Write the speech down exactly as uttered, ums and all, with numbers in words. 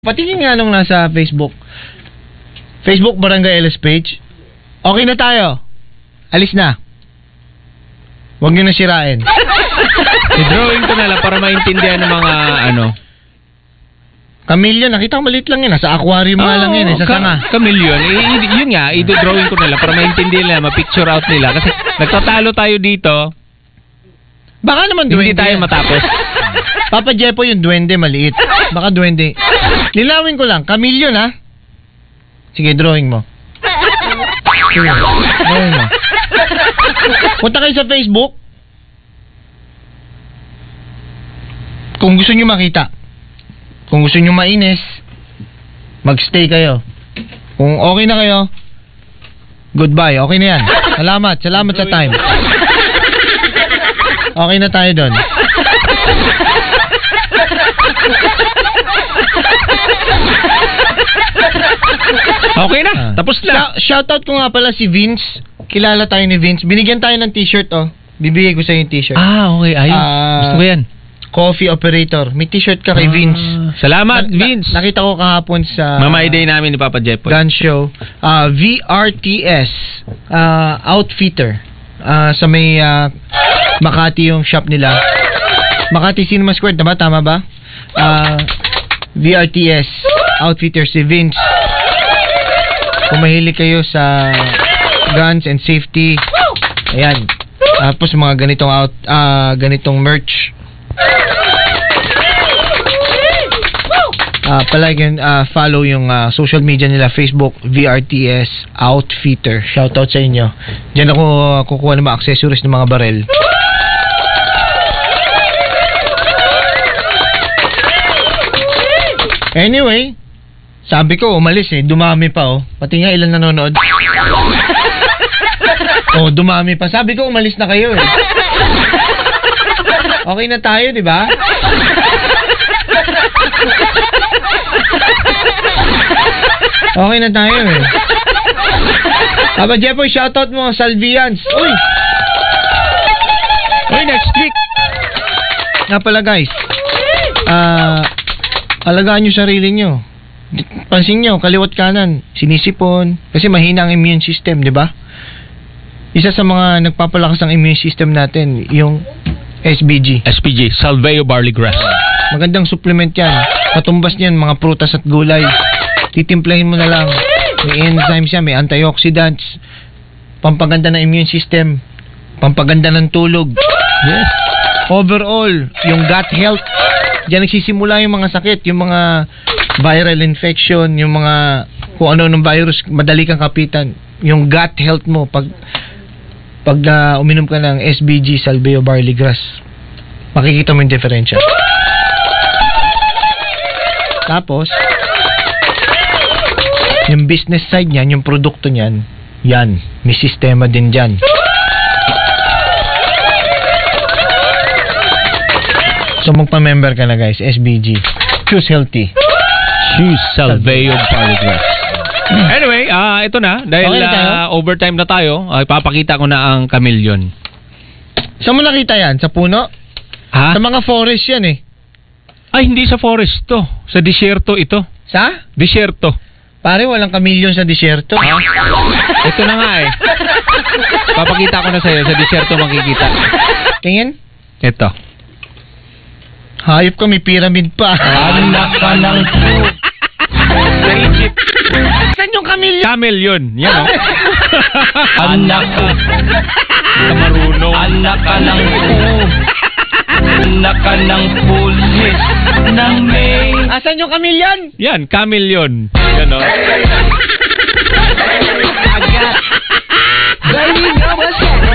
Patingin nga nung nasa Facebook. Facebook Barangay L S page. Okay na tayo. Alis na. Huwag nyo na sirain. I-drawing ko na lang para maintindihan ng mga ano. Kamilyon, nakita ko maliit lang yun. Nasa aquarium nga lang yun. Eh, sa ka- sanga. Kamilyon. I- yun nga, i-drawing ko na lang para maintindihan nila, ma-picture out nila. Kasi nagtatalo tayo dito. Baka naman duwende. Hindi tayo matapos. Papa Jepo yung duwende, maliit. Baka duwende. Nilawin ko lang. Kamilyon, ha? Sige, drawing mo. Sige, drawing mo. Punta kayo sa Facebook. Kung gusto nyo makita. Kung gusto nyo mainis, magstay kayo. Kung okay na kayo, goodbye. Okay na yan. Salamat. Salamat sa time. Okay na tayo doon. Okay na. Ah. Tapos na. Shoutout ko nga pala si Vince. Kilala tayo ni Vince. Binigyan tayo ng t-shirt, oh. Bibigay ko sa yung t-shirt. Ah, okay. Ayun. Ah, Gusto ko yan. Coffee operator. May t-shirt ka kay Ah, Vince. Salamat, Na- Vince. na- nakita ko kahapon sa Mama Day namin ni Papa Jepo. gun show. Uh, V R T S uh, Outfitter. Uh, sa may uh, Makati yung shop nila. Makati Cinema Square, diba? Tama ba? Uh, V R T S Outfitter si Vince. Kung mahilig kayo sa guns and safety, ayan. Tapos mga ganitong out, uh, ganitong merch. Uh, palike and uh, follow yung uh, social media nila, Facebook, V R T S Outfitter. Shoutout sa inyo. Diyan ako uh, kukuha ng mga accessories ng mga barel. Anyway, sabi ko umalis eh, dumami pa oh. Pati nga ilan nanonood. Oh, dumami pa. Sabi ko umalis na kayo eh. Okay na tayo, di ba? Okay na tayo eh. Papa Jepo, shoutout mo, Salvians. Uy! Uy, next week. Nga pala guys, ah, uh, alagaan nyo sarili nyo. Pansin nyo, kaliwat kanan, sinisipon. Kasi mahina ang immune system, di ba? Isa sa mga nagpapalakas ng immune system natin, yung S B G. S P G, Salveo Barley Grass. Magandang supplement yan. Katumbas niyan, mga prutas at gulay. Titimplahin mo na lang. May enzymes yan, may antioxidants. Pampaganda ng immune system. Pampaganda ng tulog. Yes. Overall, yung gut health. Diyan nagsisimula yung mga sakit, yung mga viral infection, yung mga kung ano ng virus, madali kang kapitan. Yung gut health mo, pag pag uh, uminom ka ng S B G, Salveo Barley Grass, makikita mo yung diferensya. Tapos, yung business side niyan, yung produkto niyan, yan, may sistema din dyan. So, magpa-member ka na guys, S B G. Choose healthy. Choose Salveo Barley Grass. Anyway, ah uh, ito na. Dahil Okay na uh, overtime na tayo, uh, ipapakita ko na ang kamilyon. Saan mo nakita yan? Sa puno? Ha? Sa mga forest yan eh. Ay, hindi sa forest to. Sa disyerto ito. Sa? Disyerto. Pare, walang kamilyon sa disyerto. Ha? Ito na nga eh. Papakita ko na sa'yo. Sa disyerto makikita. Tingin? Ito. Hayop ko, may pyramid pa. Anak ka ng sa Egypt. Saan yung kamilyon? Camel yun. Yan o. Anak ka. Marunong. Anak ka ng Anak ka ng pulis ng may. Asan yung kamilyon? Yan, camel yun. Yan o. Agad. Galing